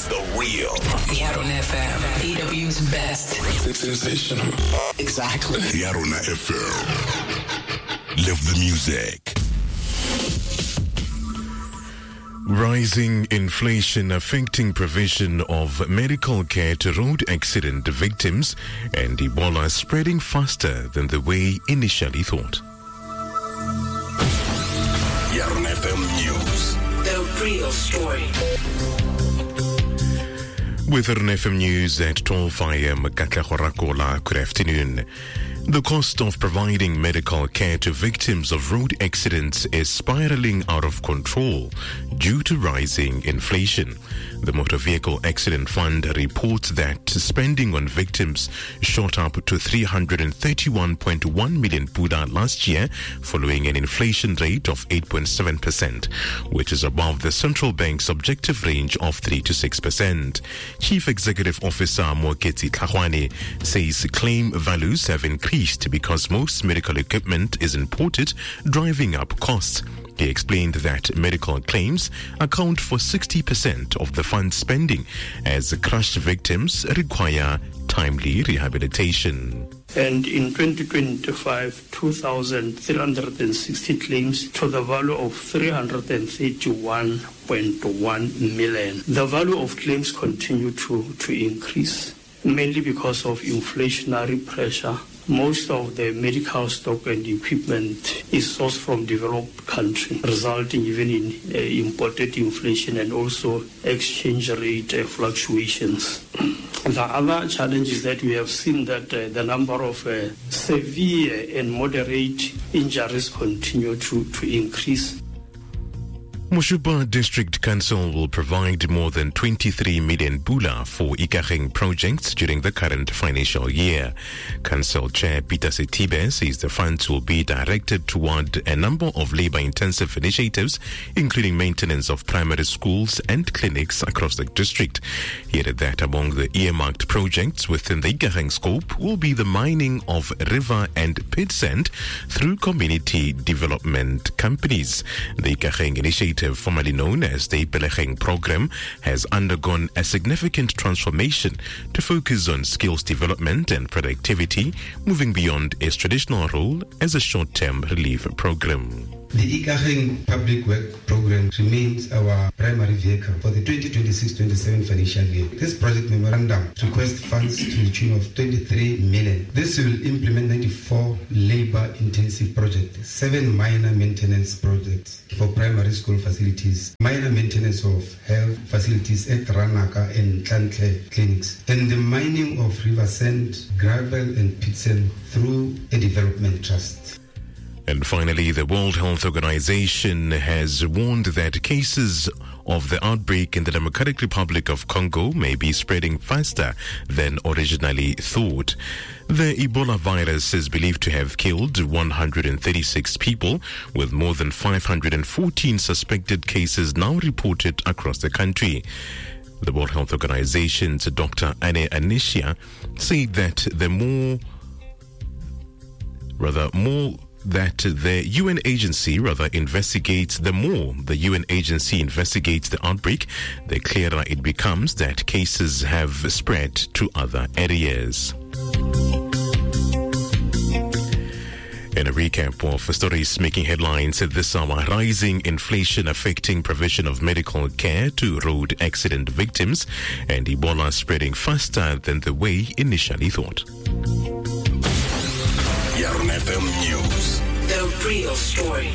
the real. Yarona FM, EW's best. Sensational. Exactly. Yarona FM. Live the music. Rising inflation affecting provision of medical care to road accident victims, and Ebola spreading faster than the way initially thought. Yarona FM News. The real story. With Yarona FM News at 12 a.m. Katla Horakola, good afternoon. The cost of providing medical care to victims of road accidents is spiraling out of control due to rising inflation. The Motor Vehicle Accident Fund reports that spending on victims shot up to 331.1 million Buda last year, following an inflation rate of 8.7%, which is above the central bank's objective range of 3 to 6%. Chief Executive Officer Moketsi Tlhagwane says claim values have increased because most medical equipment is imported, driving up costs. He explained that medical claims account for 60% of the fund spending, as crushed victims require timely rehabilitation. And in 2025, 2,360 claims to the value of 331.1 million. The value of claims continue to increase, mainly because of inflationary pressure. Most of the medical stock and equipment is sourced from developed countries, resulting even in imported inflation and also exchange rate fluctuations. The other challenge is that we have seen that the number of severe and moderate injuries continue to increase. Moshupa District Council will provide more than 23 million Bula for Ikageng projects during the current financial year. Council Chair Peter Setibe says the funds will be directed toward a number of labor-intensive initiatives, including maintenance of primary schools and clinics across the district. He added that among the earmarked projects within the Ikageng scope will be the mining of river and pit sand through community development companies. The Ikageng initiative, formerly known as the Pelecheng program, has undergone a significant transformation to focus on skills development and productivity, moving beyond its traditional role as a short-term relief program. The Ikageng Public Work Program remains our primary vehicle for the 2026-27 financial year. This project memorandum requests funds to the tune of 23 million. This will implement 94 labor-intensive projects, 7 minor maintenance projects for primary school facilities, minor maintenance of health facilities at Ranaka and Tlantle clinics, and the mining of river sand, gravel and pit sand through a development trust. And finally, the World Health Organization has warned that cases of the outbreak in the Democratic Republic of Congo may be spreading faster than originally thought. The Ebola virus is believed to have killed 136 people, with more than 514 suspected cases now reported across the country. The World Health Organization's Dr. Anne Anisia said that the UN agency investigates, the more the UN agency investigates the outbreak, the clearer it becomes that cases have spread to other areas. In a recap of stories making headlines at this hour, rising inflation affecting provision of medical care to road accident victims, and Ebola spreading faster than the way initially thought. Yarona FM News. The real story.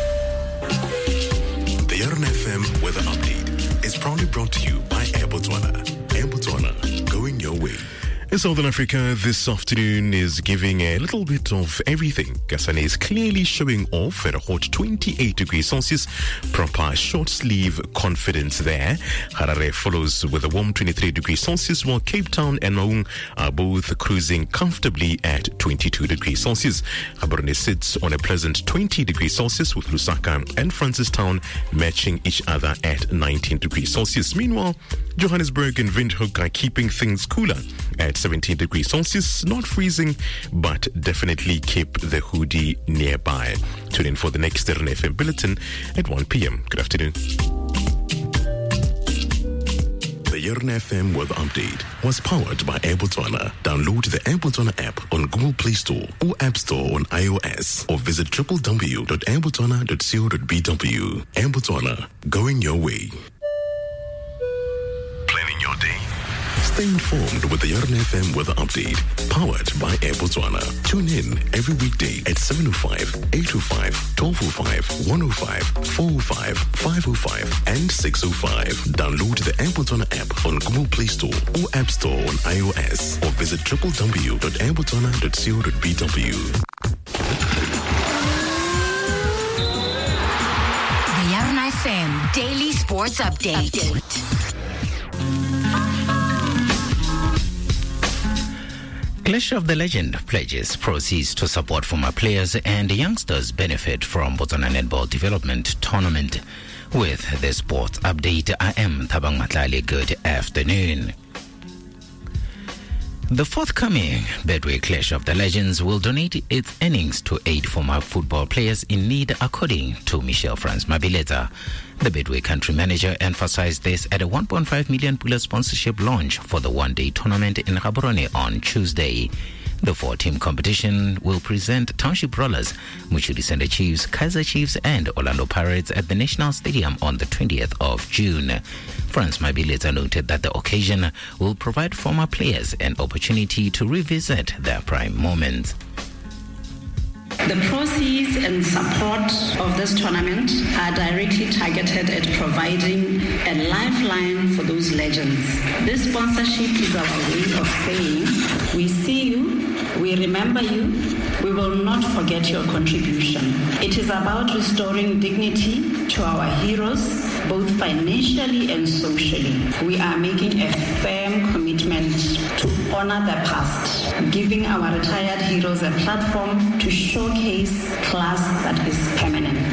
The Yarona FM Weather Update is proudly brought to you by Air Botswana. Air Botswana, going your way. In Southern Africa, this afternoon is giving a little bit of everything. Kasane is clearly showing off at a hot 28 degrees Celsius. Proper short sleeve confidence there. Harare follows with a warm 23 degrees Celsius, while Cape Town and Maung are both cruising comfortably at 22 degrees Celsius. Gaborone sits on a pleasant 20 degrees Celsius, with Lusaka and Francistown matching each other at 19 degrees Celsius. Meanwhile, Johannesburg and Windhoek are keeping things cooler at 17 degrees Celsius. Not freezing, but definitely keep the hoodie nearby. Tune in for the next Yarona FM Bulletin at 1 p.m. Good afternoon. The The Yarn FM weather update was powered by Air Botswana. Download the Air Botswana app on Google Play Store or App Store on iOS or visit www.airbotswana.co.bw. Air Botswana, going your way. Planning your day? Stay informed with the Yarn FM weather update, powered by Air Botswana. Tune in every weekday at 7:05, 8:05, 12:05, 1:05, 4:05, 5:05, and 6:05. Download the Air Botswana app on Google Play Store or App Store on iOS or visit www.airbotswana.co.bw. The Yarn FM Daily Sports Update. Clash of the Legend pledges proceeds to support former players and youngsters benefit from Botswana Netball Development Tournament. With the sports update, I am Thabang Matlali. Good afternoon. The forthcoming Betway Clash of the Legends will donate its earnings to aid former football players in need, according to Michelle Franz Mabileta. The Betway country manager emphasized this at a 1.5 million Pula sponsorship launch for the one-day tournament in Gaborone on Tuesday. The four-team competition will present Township Rollers, Muchudi Center Chiefs, Kaiser Chiefs, and Orlando Pirates at the National Stadium on the 20th of June. Franz Mabileta noted that the occasion will provide former players an opportunity to revisit their prime moments. The proceeds and support of this tournament are directly targeted at providing a lifeline for those legends. This sponsorship is our way of saying, we see you, we remember you, we will not forget your contribution. It is about restoring dignity to our heroes, both financially and socially. We are making a firm commitment to honor the past, giving our retired heroes a platform to showcase class that is permanent.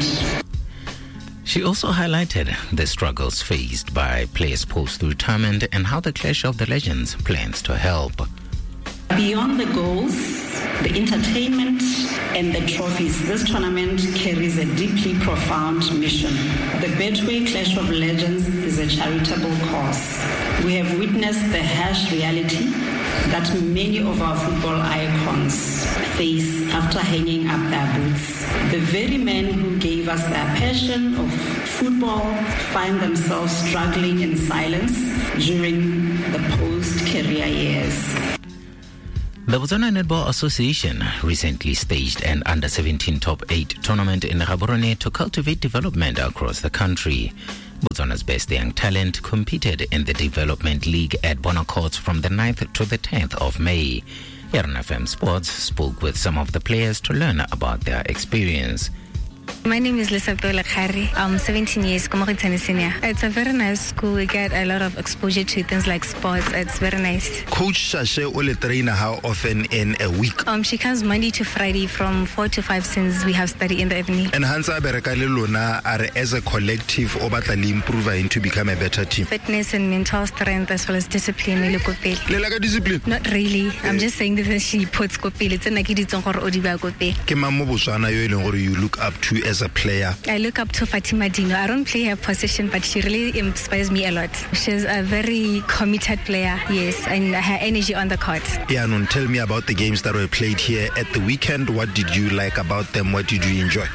She also highlighted the struggles faced by players post-retirement and how the Clash of the Legends plans to help. Beyond the goals, the entertainment, and the trophies, this tournament carries a deeply profound mission. The Betway Clash of Legends is a charitable cause. We have witnessed the harsh reality that many of our football icons face after hanging up their boots. The very men who gave us their passion of football find themselves struggling in silence during the post-career years. The Botswana Netball Association recently staged an Under-17 Top 8 tournament in Gaborone to cultivate development across the country. Botswana's best young talent competed in the Development League at Bonacourts from the 9th to the 10th of May. Yarn FM Sports spoke with some of the players to learn about their experience. My name is Lesotho Lekhari. I'm 17 years, Komoritsane Senior. It's a very nice school. We get a lot of exposure to things like sports. It's very nice. Coach Shashe Ole trainer how often in a week? She comes Monday to Friday from 4 to 5 since we have study in the evening. And Hansa Berekale Lona are as a collective obatali improve to become a better team. Fitness and mental strength as well as discipline. Lelaka discipline? Not really. I'm just saying that she puts kopele. It's like it is on her odiba kope. Ke mamo Botswana yo eleng gore you look up to as a player? I look up to Fatima Dino. I don't play her position, but she really inspires me a lot. She's a very committed player, yes, and her energy on the court. Yeah, tell me about the games that were played here at the weekend. What did you like about them? What did you enjoy?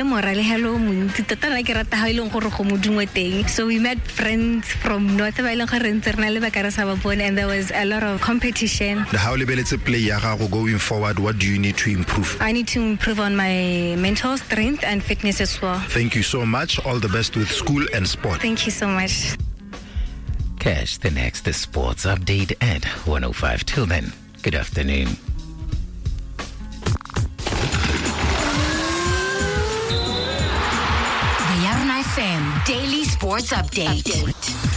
So we met friends from North and there was a lot of competition. How lebeletse play ya gago going forward? What do you need to improve? I need to improve on my mental strength and fitness as well. Thank you so much. All the best with school and sport. Thank you so much. Catch the next sports update at 1:05. Till then, good afternoon. The Yarn FM Daily Sports Update.